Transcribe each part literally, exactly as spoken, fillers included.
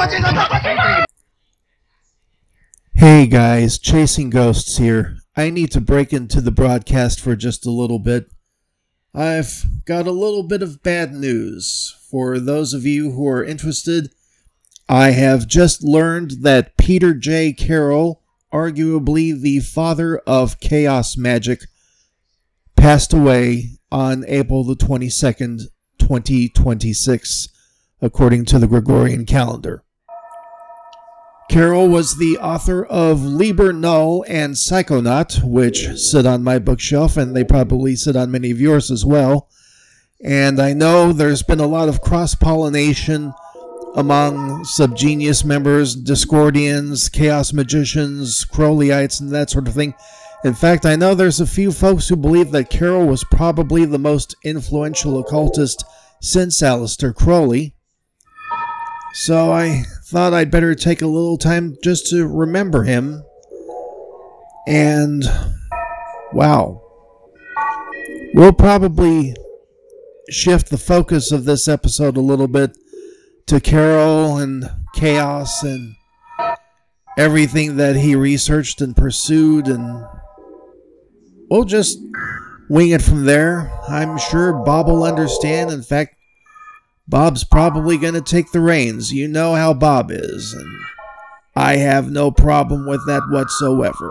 Hey guys, Chasing Ghosts here. I need to break into the broadcast for just a little bit. I've got a little bit of bad news. For those of you who are interested, I have just learned that Peter J. Carroll, arguably the father of chaos magic, passed away on April the twenty-second, twenty twenty-six, according to the Gregorian calendar. Carroll was the author of Liber Null and Psychonaut, which sit on my bookshelf, and they probably sit on many of yours as well. And I know there's been a lot of cross-pollination among Subgenius members, Discordians, Chaos Magicians, Crowleyites, and that sort of thing. In fact, I know there's a few folks who believe that Carroll was probably the most influential occultist since Aleister Crowley. So I thought I'd better take a little time just to remember him. And, wow. We'll probably shift the focus of this episode a little bit to Carroll and chaos and everything that he researched and pursued, and we'll just wing it from there. I'm sure Bob will understand. In fact, Bob's probably going to take the reins. You know how Bob is, and I have no problem with that whatsoever.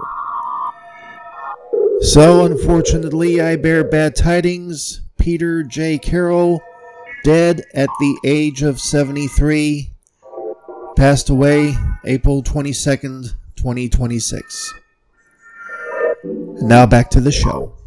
So, unfortunately, I bear bad tidings. Peter J. Carroll, dead at the age of seventy-three, passed away April twenty-second, twenty twenty-six. Now back to the show.